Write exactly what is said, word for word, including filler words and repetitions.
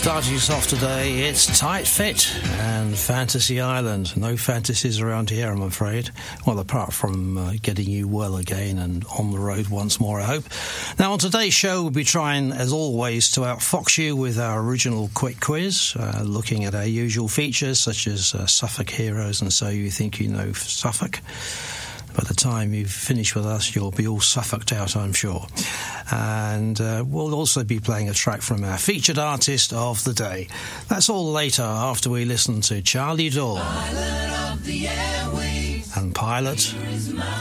Starting us off today, it's Tight Fit and Fantasy Island. No fantasies around here, I'm afraid. Well, apart from uh, getting you well again and on the road once more, I hope. Now, on today's show, we'll be trying, as always, to outfox you with our original quick quiz, uh, looking at our usual features, such as uh, Suffolk heroes and So You Think You Know Suffolk. By the time you finish with us, you'll be all Suffolked out, I'm sure. And uh, we'll also be playing a track from our featured artist of the day. That's all later, after we listen to Charlie Dore Pilot of the airwaves, and Pilot